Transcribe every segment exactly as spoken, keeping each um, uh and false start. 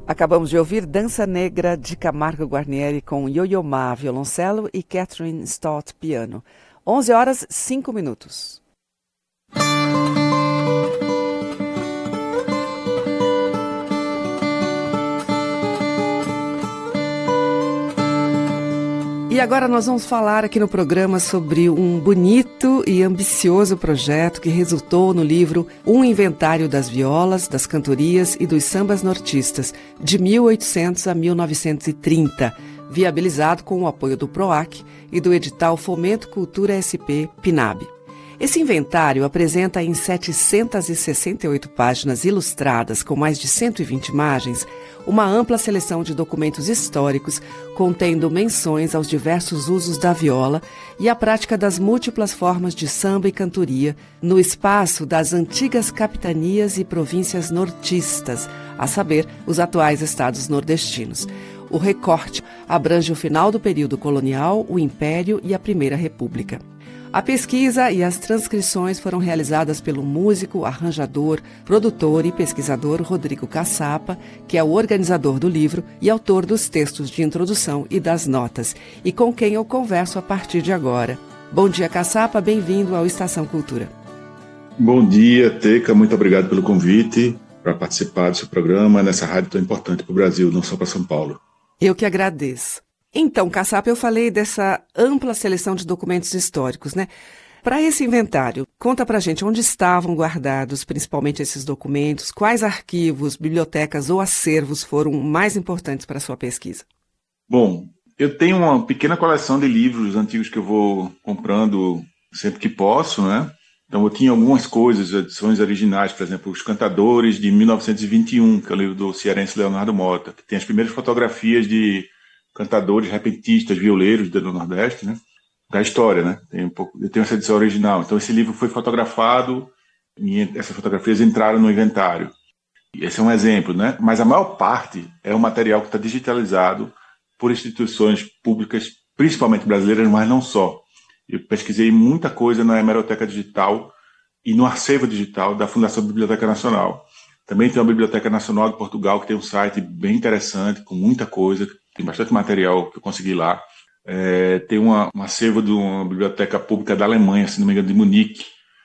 Acabamos de ouvir Dança Negra de Camargo Guarnieri com Yo-Yo Ma, violoncelo, e Catherine Stott, piano. onze horas, cinco minutos. E agora nós vamos falar aqui no programa sobre um bonito e ambicioso projeto que resultou no livro Um Inventário das Violas, das Cantorias e dos Sambas Nortistas, de mil e oitocentos a mil novecentos e trinta, viabilizado com o apoio do PROAC e do edital Fomento Cultura S P PNAB. Esse inventário apresenta em setecentas e sessenta e oito páginas ilustradas com mais de cento e vinte imagens uma ampla seleção de documentos históricos contendo menções aos diversos usos da viola e à prática das múltiplas formas de samba e cantoria no espaço das antigas capitanias e províncias nortistas, a saber, os atuais estados nordestinos. O recorte abrange o final do período colonial, o Império e a Primeira República. A pesquisa e as transcrições foram realizadas pelo músico, arranjador, produtor e pesquisador Rodrigo Caçapa, que é o organizador do livro e autor dos textos de introdução e das notas, e com quem eu converso a partir de agora. Bom dia, Caçapa, bem-vindo ao Estação Cultura. Bom dia, Teca, muito obrigado pelo convite para participar do seu programa nessa rádio tão importante para o Brasil, não só para São Paulo. Eu que agradeço. Então, Caçapa, eu falei dessa ampla seleção de documentos históricos, né? Para esse inventário, conta pra gente onde estavam guardados, principalmente esses documentos, quais arquivos, bibliotecas ou acervos foram mais importantes para a sua pesquisa? Bom, eu tenho uma pequena coleção de livros antigos que eu vou comprando sempre que posso, né? Então eu tinha algumas coisas, edições originais, por exemplo, Os Cantadores, de mil novecentos e vinte e um, que é o livro do cearense Leonardo Mota, que tem as primeiras fotografias de cantadores, repentistas, violeiros do Nordeste, né? Da história, né? Tem um pouco, eu tenho essa edição original. Então esse livro foi fotografado e essas fotografias entraram no inventário. Esse é um exemplo, né? Mas a maior parte é um material que está digitalizado por instituições públicas, principalmente brasileiras, mas não só. Eu pesquisei muita coisa na hemeroteca digital e no acervo digital da Fundação Biblioteca Nacional. Também tem uma Biblioteca Nacional de Portugal, que tem um site bem interessante, com muita coisa. Tem bastante material que eu consegui lá. É, tem uma, um acervo de uma biblioteca pública da Alemanha, se não me engano, de Munique.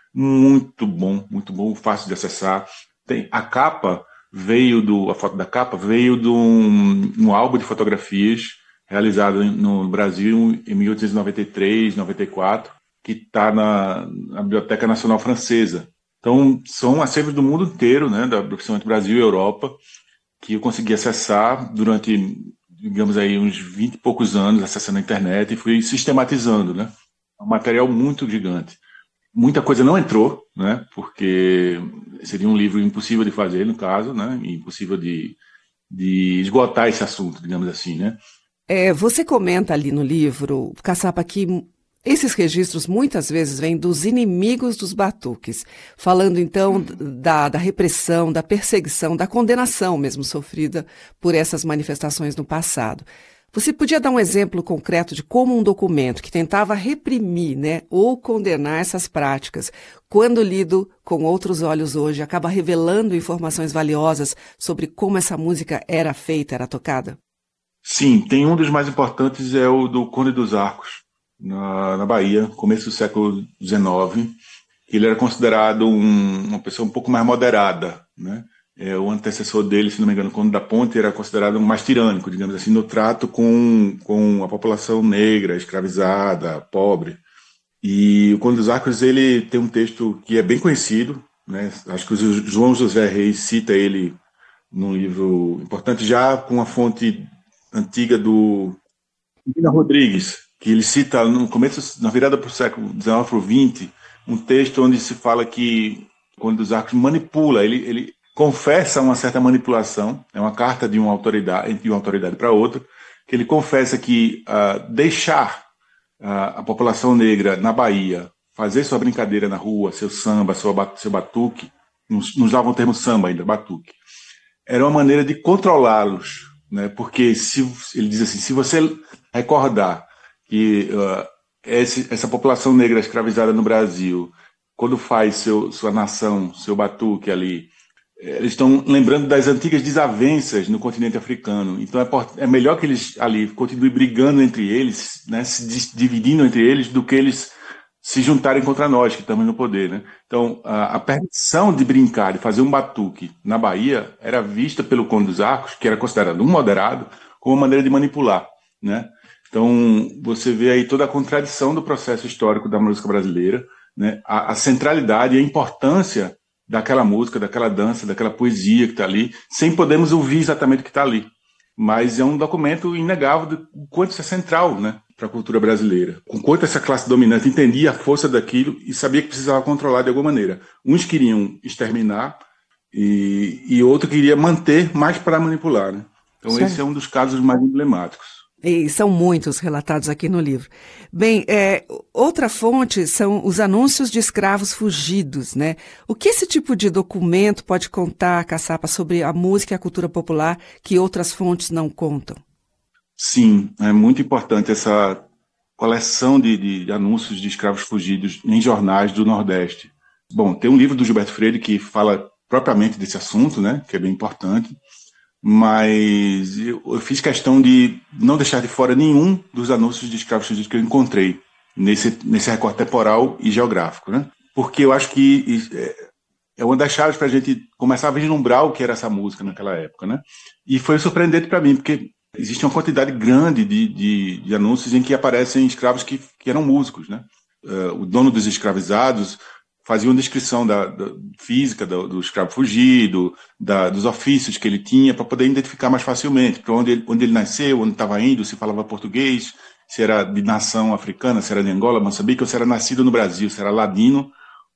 Muito bom, muito bom, fácil de acessar. Tem, a capa veio do, a foto da capa veio de um, um álbum de fotografias realizado no Brasil em mil oitocentos e noventa e três, noventa e quatro, que está na, na Biblioteca Nacional Francesa. Então, são acervos do mundo inteiro, né, da, principalmente Brasil e Europa, que eu consegui acessar durante, digamos aí, uns vinte e poucos anos, acessando a internet, e fui sistematizando, né? É um material muito gigante. Muita coisa não entrou, né? Porque seria um livro impossível de fazer, no caso, né? Impossível de, de esgotar esse assunto, digamos assim, né? É, você comenta ali no livro, Caçapa, que esses registros muitas vezes vêm dos inimigos dos batuques, falando então da, da repressão, da perseguição, da condenação mesmo sofrida por essas manifestações no passado. Você podia dar um exemplo concreto de como um documento que tentava reprimir, né, ou condenar essas práticas, quando lido com outros olhos hoje, acaba revelando informações valiosas sobre como essa música era feita, era tocada? Sim, tem um dos mais importantes, é o do Conde dos Arcos, na, na Bahia, começo do século dezenove. Ele era considerado um, uma pessoa um pouco mais moderada, né? É, o antecessor dele, se não me engano, o Conde da Ponte, era considerado mais tirânico, digamos assim, no trato com, com a população negra, escravizada, pobre. E o Conde dos Arcos, ele tem um texto que é bem conhecido, né? Acho que o João José Reis cita ele num livro importante, já com a fonte antiga do Dina Rodrigues, que ele cita no começo, na virada para o século dezenove para o vinte, um texto onde se fala que o Conde dos Arcos manipula, ele, ele confessa uma certa manipulação, é uma carta de uma autoridade, de uma autoridade para outra, que ele confessa que uh, deixar uh, a população negra na Bahia fazer sua brincadeira na rua, seu samba, seu, seu batuque, nos, nos davam o termo samba ainda, batuque, era uma maneira de controlá-los, né? Porque se, ele diz assim, se você recordar que uh, esse, essa população negra escravizada no Brasil, quando faz seu, sua nação, seu batuque ali, eles estão lembrando das antigas desavenças no continente africano. Então é, é melhor que eles ali continuem brigando entre eles, né, se dividindo entre eles, do que eles se juntarem contra nós, que estamos no poder, né? Então, a, a permissão de brincar, de fazer um batuque na Bahia, era vista pelo Conde dos Arcos, que era considerado um moderado, como uma maneira de manipular, né? Então, você vê aí toda a contradição do processo histórico da música brasileira, né? A, a centralidade e a importância daquela música, daquela dança, daquela poesia que está ali, sem podermos ouvir exatamente o que está ali. Mas é um documento inegável do quanto isso é central, né, para a cultura brasileira. Com quanto essa classe dominante entendia a força daquilo e sabia que precisava controlar de alguma maneira. Uns queriam exterminar e, e outros queriam manter mais para manipular, né? Então certo. Esse é um dos casos mais emblemáticos. E são muitos relatados aqui no livro. Bem, é, outra fonte são os anúncios de escravos fugidos, né? O que esse tipo de documento pode contar, Caçapa, sobre a música e a cultura popular que outras fontes não contam? Sim, é muito importante essa coleção de, de, de anúncios de escravos fugidos em jornais do Nordeste. Bom, tem um livro do Gilberto Freire que fala propriamente desse assunto, né? Que é bem importante. Mas eu fiz questão de não deixar de fora nenhum dos anúncios de escravos fugidos que eu encontrei nesse, nesse recorte temporal e geográfico, né? Porque eu acho que é uma das chaves para a gente começar a vislumbrar o que era essa música naquela época, né? E foi surpreendente para mim, porque existe uma quantidade grande de, de, de anúncios em que aparecem escravos que, que eram músicos, né? Uh, o dono dos escravizados fazia uma descrição da, da física do, do escravo fugido, da, dos ofícios que ele tinha, para poder identificar mais facilmente para onde ele, onde ele nasceu, onde estava indo, se falava português, se era de nação africana, se era de Angola, Moçambique, ou se era nascido no Brasil, se era ladino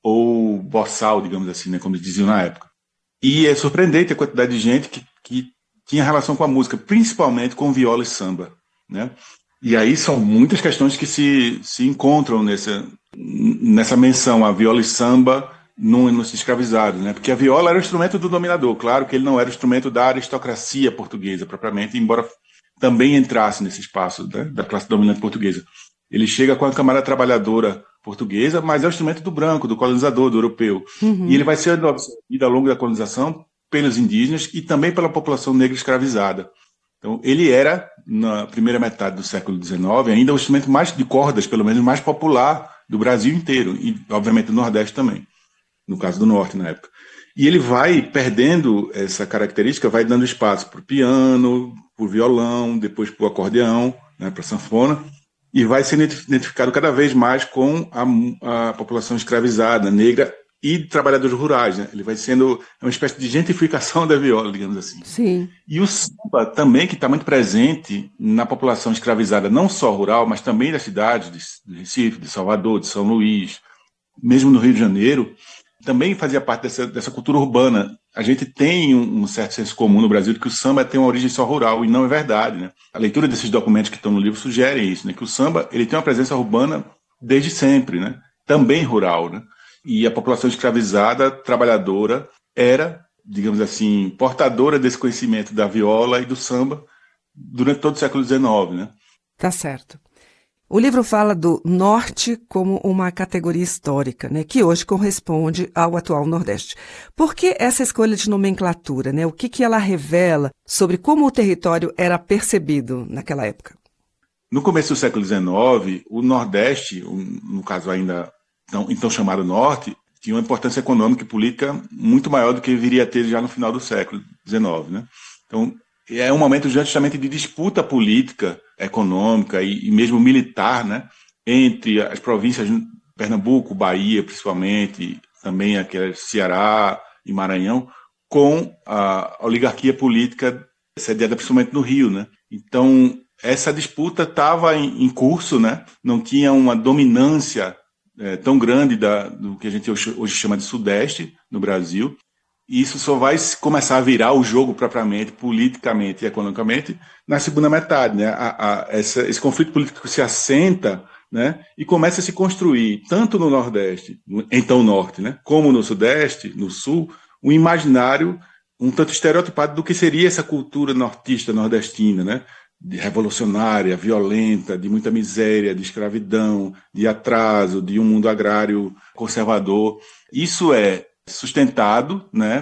ou boçal, digamos assim, né, como eles diziam na época. E é surpreendente a quantidade de gente que, que tinha relação com a música, principalmente com viola e samba, né? E aí são muitas questões que se, se encontram nessa, nessa menção, a viola e samba no, nos escravizados, né? Porque a viola era o instrumento do dominador, claro que ele não era o instrumento da aristocracia portuguesa propriamente, embora também entrasse nesse espaço, né, da classe dominante portuguesa. Ele chega com a camada trabalhadora portuguesa, mas é o instrumento do branco, do colonizador, do europeu. Uhum. E ele vai ser absorvido ao longo da colonização pelos indígenas e também pela população negra escravizada. Então, ele era, na primeira metade do século dezenove, ainda o instrumento mais de cordas, pelo menos, mais popular do Brasil inteiro, e, obviamente, do Nordeste também, no caso do Norte, na época. E ele vai perdendo essa característica, vai dando espaço para o piano, para o violão, depois para o acordeão, né, para a sanfona, e vai sendo identificado cada vez mais com a, a população escravizada, negra, e trabalhadores rurais, né? Ele vai sendo uma espécie de gentrificação da viola, digamos assim. Sim. E o samba também, que está muito presente na população escravizada, não só rural, mas também das cidades de Recife, de Salvador, de São Luís, mesmo no Rio de Janeiro, também fazia parte dessa, dessa cultura urbana. A gente tem um, um certo senso comum no Brasil de que o samba tem uma origem só rural, e não é verdade, né? A leitura desses documentos que estão no livro sugere isso, né? Que o samba ele tem uma presença urbana desde sempre, né? Também rural, né? E a população escravizada, trabalhadora, era, digamos assim, portadora desse conhecimento da viola e do samba durante todo o século dezenove, né? Tá certo. O livro fala do Norte como uma categoria histórica, né, que hoje corresponde ao atual Nordeste. Por que essa escolha de nomenclatura, né? O que, que ela revela sobre como o território era percebido naquela época? No começo do século dezenove, o Nordeste, no caso ainda Então, então chamado Norte, tinha uma importância econômica e política muito maior do que viria a ter já no final do século dezenove, né? Então, é um momento justamente de disputa política, econômica e, e mesmo militar, né, entre as províncias de Pernambuco, Bahia, principalmente, também aqui Ceará e Maranhão, com a oligarquia política sediada principalmente no Rio, né? Então, essa disputa estava em, em curso, né? Não tinha uma dominância É, tão grande da, do que a gente hoje, hoje chama de Sudeste no Brasil, e isso só vai começar a virar o jogo propriamente, politicamente e economicamente, na segunda metade, né? a, a, essa, esse conflito político se assenta, né? E começa a se construir, tanto no Nordeste, no, então Norte, né? Como no Sudeste, no Sul, um imaginário um tanto estereotipado do que seria essa cultura nortista, nordestina, né? De revolucionária, violenta, de muita miséria, de escravidão, de atraso, de um mundo agrário conservador. Isso é sustentado, né,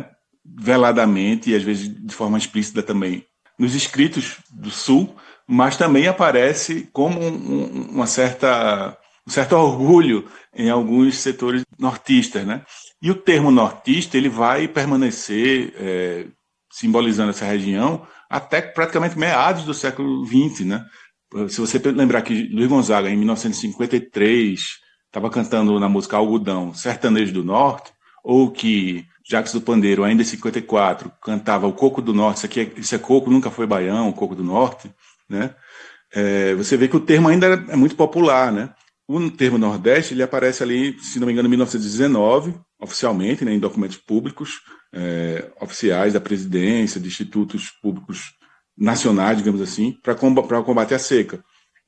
veladamente e às vezes de forma explícita também nos escritos do Sul, mas também aparece como um, uma certa, um certo orgulho em alguns setores nortistas, né? E o termo nortista ele vai permanecer é, simbolizando essa região até praticamente meados do século vinte, né? Se você lembrar que Luiz Gonzaga, em mil novecentos e cinquenta e três, estava cantando na música Algodão, Sertanejo do Norte, ou que Jacques do Pandeiro, ainda em cinquenta e quatro, cantava o Coco do Norte, isso, aqui é, isso é coco, nunca foi baião, o Coco do Norte, né? É, você vê que o termo ainda é muito popular, né? O termo Nordeste, ele aparece ali, se não me engano, em mil novecentos e dezenove, oficialmente, né, em documentos públicos, é, oficiais da presidência, de institutos públicos nacionais, digamos assim, para combater a seca.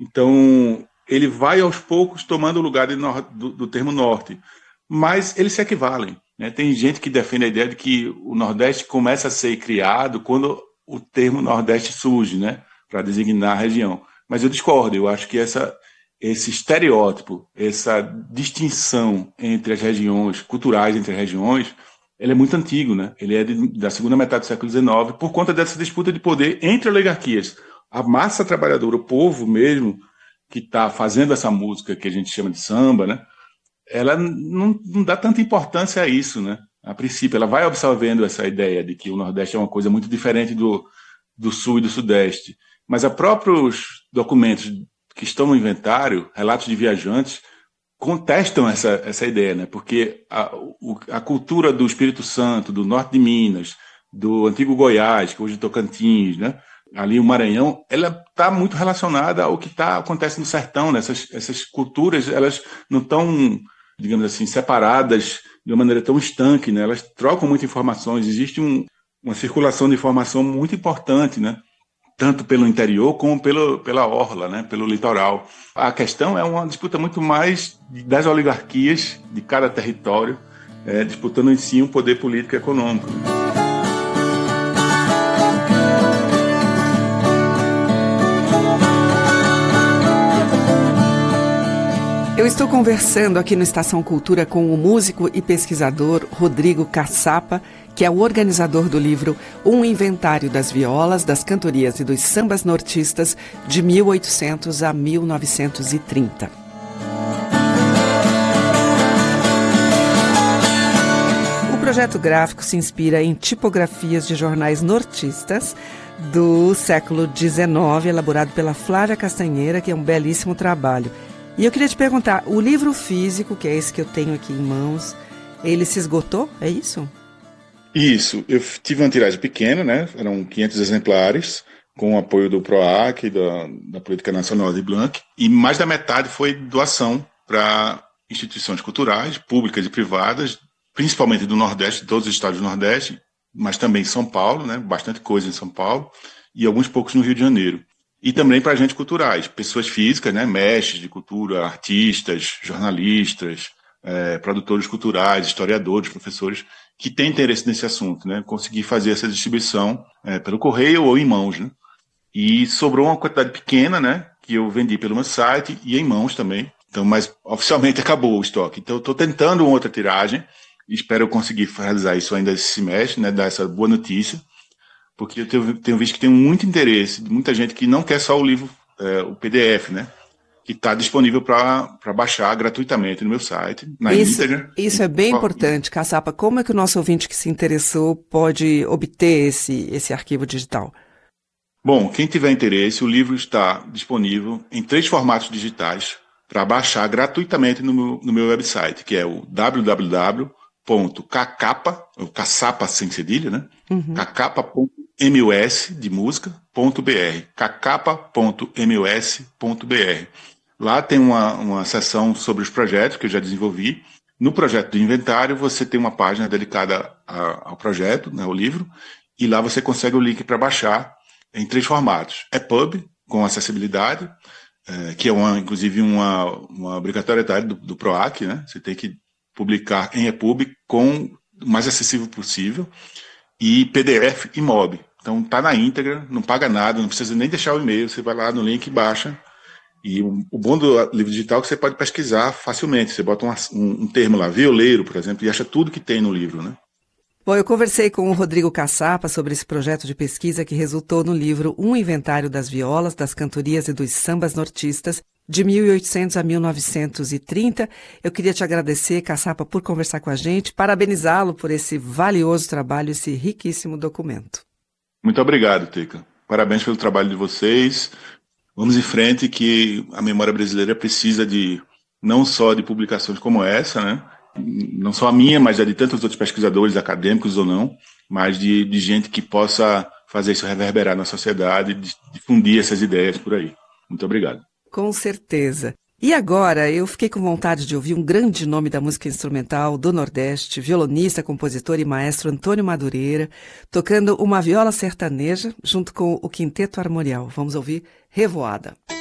Então, ele vai aos poucos tomando o lugar de, do, do termo Norte, mas eles se equivalem, né? Tem gente que defende a ideia de que o Nordeste começa a ser criado quando o termo Nordeste surge, né, para designar a região. Mas eu discordo, eu acho que essa, esse estereótipo, essa distinção entre as regiões, culturais entre as regiões, ele é muito antigo, né? Ele é de, da segunda metade do século dezenove, por conta dessa disputa de poder entre oligarquias. A massa trabalhadora, o povo mesmo, que está fazendo essa música que a gente chama de samba, né? Ela não, não dá tanta importância a isso, né? A princípio, ela vai absorvendo essa ideia de que o Nordeste é uma coisa muito diferente do, do Sul e do Sudeste. Mas a próprios documentos que estão no inventário, relatos de viajantes, contestam essa, essa ideia, né? Porque a, o, a cultura do Espírito Santo, do norte de Minas, do antigo Goiás, que hoje é Tocantins, né? Ali o Maranhão, ela está muito relacionada ao que tá, acontece no sertão, né? Essas, essas culturas, elas não estão, digamos assim, separadas de uma maneira tão estanque, né? Elas trocam muitas informações, existe um, uma circulação de informação muito importante, né? Tanto pelo interior como pelo, pela orla, né? Pelo litoral. A questão é uma disputa muito mais das oligarquias de cada território, é, disputando em si um poder político e econômico. Eu estou conversando aqui no Estação Cultura com o músico e pesquisador Rodrigo Caçapa, que é o organizador do livro Um Inventário das Violas, das Cantorias e dos Sambas Nortistas de mil e oitocentos a mil novecentos e trinta. O projeto gráfico se inspira em tipografias de jornais nortistas do século dezenove, elaborado pela Flávia Castanheira, que é um belíssimo trabalho. E eu queria te perguntar, o livro físico, que é esse que eu tenho aqui em mãos, ele se esgotou? É isso? Isso. Eu tive uma tiragem pequena, né? Eram quinhentos exemplares, com o apoio do PROAC, da, da Política Nacional de Blanc, e mais da metade foi doação para instituições culturais, públicas e privadas, principalmente do Nordeste, de todos os estados do Nordeste, mas também São Paulo, né? Bastante coisa em São Paulo, e alguns poucos no Rio de Janeiro. E também para agentes culturais, pessoas físicas, né, mestres de cultura, artistas, jornalistas, é, produtores culturais, historiadores, professores, que têm interesse nesse assunto, né, conseguir fazer essa distribuição é, pelo correio ou em mãos, né. E sobrou uma quantidade pequena, né, que eu vendi pelo meu site e em mãos também. Então, mas oficialmente acabou o estoque. Então, eu estou tentando uma outra tiragem, espero conseguir realizar isso ainda esse semestre, né, dar essa boa notícia. Porque eu tenho, tenho visto que tem muito interesse de muita gente que não quer só o livro, é, o P D F, né? Que está disponível para baixar gratuitamente no meu site, na isso, íntegra. Isso é bem importante, Caçapa. Como é que o nosso ouvinte que se interessou pode obter esse, esse arquivo digital? Bom, quem tiver interesse, o livro está disponível em três formatos digitais para baixar gratuitamente no meu, no meu website, que é o w w w ponto cacapa, o caçapa sem cedilha, né? Uhum. cacapa ponto mus de música ponto br, cacapa ponto mus ponto br. Lá tem uma, uma seção sobre os projetos que eu já desenvolvi. No projeto do inventário, você tem uma página dedicada a, ao projeto, né, ao livro, e lá você consegue o link para baixar em três formatos. E P U B, com acessibilidade, é, que é uma, inclusive uma, uma obrigatoriedade do, do PROAC, né? Você tem que publicar em E P U B com o mais acessível possível, e P D F e M O B. Então tá na íntegra, não paga nada, não precisa nem deixar o e-mail, você vai lá no link e baixa. E o, o bom do livro digital é que você pode pesquisar facilmente. Você bota um, um, um termo lá, violeiro, por exemplo, e acha tudo que tem no livro, né? Bom, eu conversei com o Rodrigo Caçapa sobre esse projeto de pesquisa que resultou no livro Um Inventário das Violas, das Cantorias e dos Sambas Nortistas, de mil e oitocentos a mil novecentos e trinta. Eu queria te agradecer, Caçapa, por conversar com a gente, parabenizá-lo por esse valioso trabalho, esse riquíssimo documento. Muito obrigado, Teca. Parabéns pelo trabalho de vocês. Vamos em frente, que a memória brasileira precisa de não só de publicações como essa, né? Não só a minha, mas a de tantos outros pesquisadores, acadêmicos ou não, mas de, de gente que possa fazer isso reverberar na sociedade e difundir essas ideias por aí. Muito obrigado. Com certeza. E agora, eu fiquei com vontade de ouvir um grande nome da música instrumental do Nordeste, violonista, compositor e maestro Antônio Madureira, tocando uma viola sertaneja junto com o Quinteto Armorial. Vamos ouvir Revoada.